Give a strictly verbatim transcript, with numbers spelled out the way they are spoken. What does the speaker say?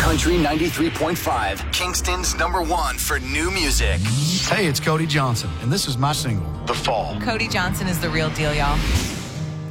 Country ninety-three point five, Kingston's number one for new music. Hey, it's Cody Johnson, and this is my single, The Fall. Cody Johnson is the real deal, y'all.